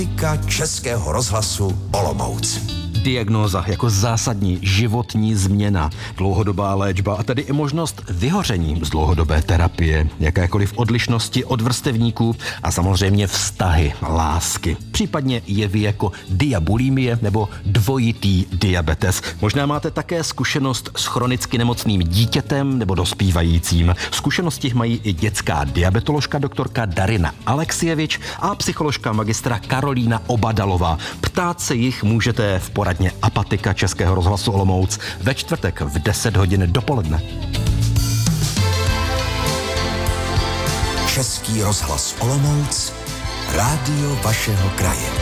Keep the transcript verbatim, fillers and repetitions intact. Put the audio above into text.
Českého rozhlasu Olomouc. Diagnóza jako zásadní životní změna, dlouhodobá léčba a tedy i možnost vyhoření z dlouhodobé terapie, jakékoliv odlišnosti od vrstevníků a samozřejmě vztahy, lásky, případně jevy jako diabulimie nebo dvojitý diabetes. Možná máte také zkušenost s chronicky nemocným dítětem nebo dospívajícím. Zkušenosti mají i dětská diabetoložka doktorka Darina Alexievič a psycholožka magistra Karolína Obadalová. Ptát se jich můžete v poradně Apatika Českého rozhlasu Olomouc ve čtvrtek v deset hodin dopoledne. Český rozhlas Olomouc, rádio vašeho kraje.